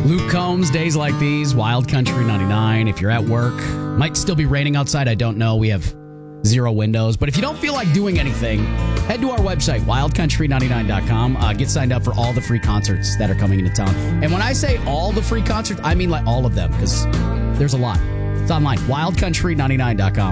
Luke Combs, Days Like These, Wild Country 99. If you're at work, might still be raining outside. I don't know. We have 0 windows. But if you don't feel like doing anything, head to our website, wildcountry99.com. Get signed up for all the free concerts that are coming into town. And when I say all the free concerts, I mean like all of them, because there's a lot. It's online, wildcountry99.com.